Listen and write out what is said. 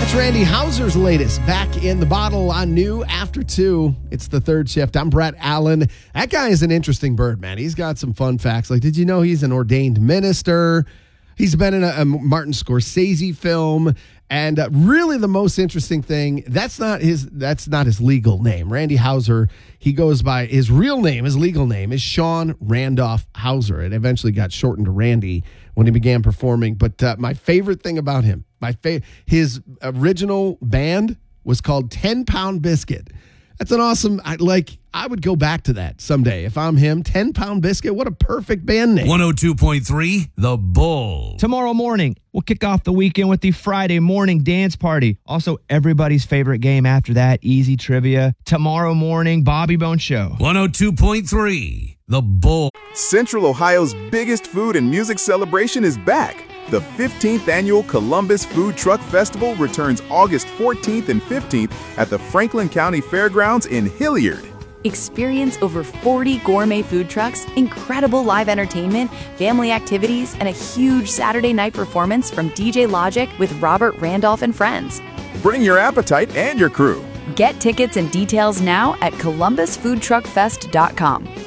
It's Randy Houser's latest, back in the bottle on New After 2. It's the third shift. I'm Brett Allen. That guy is an interesting bird, man. He's got some fun facts. Like, did you know he's an ordained minister? He's been in a Martin Scorsese film. And really the most interesting thing, that's not his legal name. Randy Houser, he goes by his real name, his legal name is Sean Randolph Houser. It eventually got shortened to Randy when he began performing. But my favorite thing about him, his original band was called 10 Pound Biscuit. That's an awesome, I would go back to that someday. If I'm him, 10 Pound Biscuit, what a perfect band name. 102.3, The Bull. Tomorrow morning, we'll kick off the weekend with the Friday morning dance party. Also, everybody's favorite game after that, easy trivia. Tomorrow morning, Bobby Bone Show. 102.3, The Bull. Central Ohio's biggest food and music celebration is back. The 15th annual Columbus Food Truck Festival returns August 14th and 15th at the Franklin County Fairgrounds in Hilliard. Experience over 40 gourmet food trucks, incredible live entertainment, family activities, and a huge Saturday night performance from DJ Logic with Robert Randolph and friends. Bring your appetite and your crew. Get tickets and details now at columbusfoodtruckfest.com.